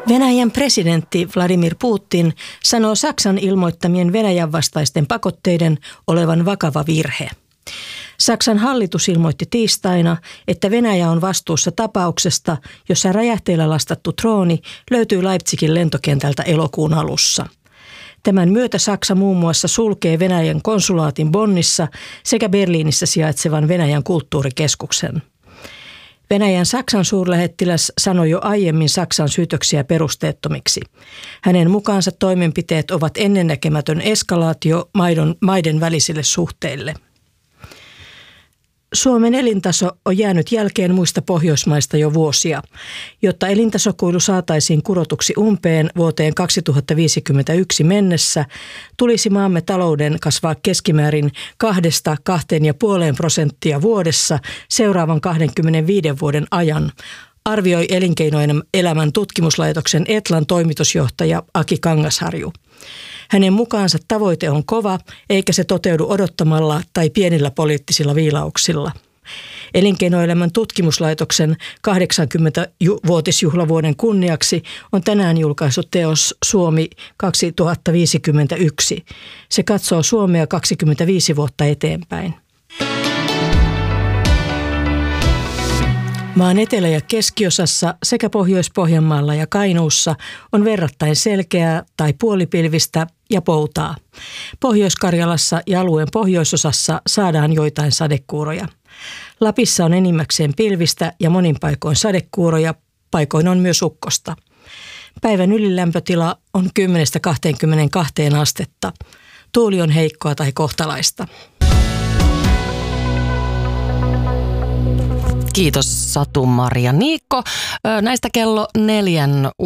Venäjän presidentti Vladimir Putin sanoo Saksan ilmoittamien Venäjän vastaisten pakotteiden olevan vakava virhe. Saksan hallitus ilmoitti tiistaina, että Venäjä on vastuussa tapauksesta, jossa räjähteillä lastattu drooni löytyi Leipzigin lentokentältä elokuun alussa. Tämän myötä Saksa muun muassa sulkee Venäjän konsulaatin Bonnissa sekä Berliinissä sijaitsevan Venäjän kulttuurikeskuksen. Venäjän Saksan suurlähettiläs sanoi jo aiemmin Saksan syytöksiä perusteettomiksi. Hänen mukaansa toimenpiteet ovat ennennäkemätön eskalaatio maiden välisille suhteille. Suomen elintaso on jäänyt jälkeen muista Pohjoismaista jo vuosia. Jotta elintasokuilu saataisiin kurotuksi umpeen vuoteen 2051 mennessä, tulisi maamme talouden kasvaa keskimäärin 2–2,5% vuodessa seuraavan 25 vuoden ajan, arvioi Elinkeinoelämän tutkimuslaitoksen Etlan toimitusjohtaja Aki Kangasharju. Hänen mukaansa tavoite on kova, eikä se toteudu odottamalla tai pienillä poliittisilla viilauksilla. Elinkeinoelämän tutkimuslaitoksen 80-vuotisjuhlavuoden kunniaksi on tänään julkaissut teos Suomi 2051. Se katsoo Suomea 25 vuotta eteenpäin. Maan etelä- ja keskiosassa sekä Pohjois-Pohjanmaalla ja Kainuussa on verrattain selkeää tai puolipilvistä ja poutaa. Pohjois-Karjalassa ja alueen pohjoisosassa saadaan joitain sadekuuroja. Lapissa on enimmäkseen pilvistä ja monin paikoin sadekuuroja, paikoin on myös ukkosta. Päivän ylilämpötila on 10–22 astetta. Tuuli on heikkoa tai kohtalaista. Kiitos Satu-Maria Niikko. Näistä kello 4